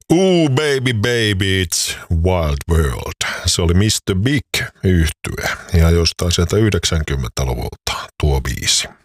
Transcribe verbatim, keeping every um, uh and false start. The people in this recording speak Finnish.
Ooh baby baby, it's wild world. Se oli mister Big -yhtye ja jostain sieltä yhdeksänkymmentäluvulta tuo biisi.